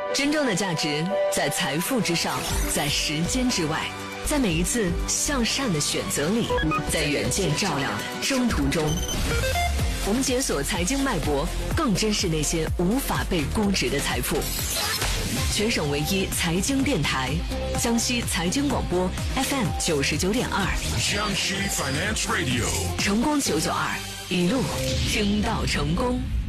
真正的价值在财富之上，在时间之外，在每一次向善的选择里，在远见照亮的征途中。我们解锁财经脉搏，更珍视那些无法被估值的财富。全省唯一财经电台，江西财经广播 FM 99.2， 江西 Finance Radio， 成功992，一路听到成功。